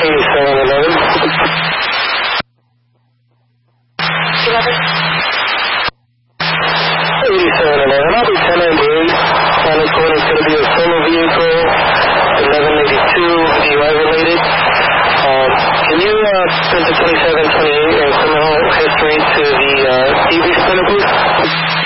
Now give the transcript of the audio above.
8711. 8711, I'll be 1098. On this one, it's going to be a solo vehicle, 1182, DUI related. Can you send the 2728 and criminal history to the DB Sprinter booth?